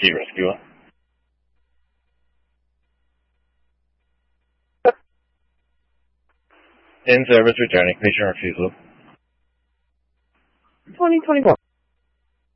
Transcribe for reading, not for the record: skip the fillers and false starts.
Sea Rescue. In service returning, patient refusal. 2021.